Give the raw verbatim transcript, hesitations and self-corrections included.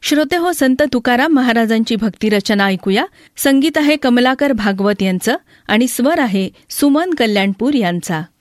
श्रोते हो, संत तुकाराम महाराजांची भक्तिरचना ऐकूया. संगीत आहे कमलाकर भागवत यांचं आणि स्वर आहे सुमन कल्याणपूर यांचा.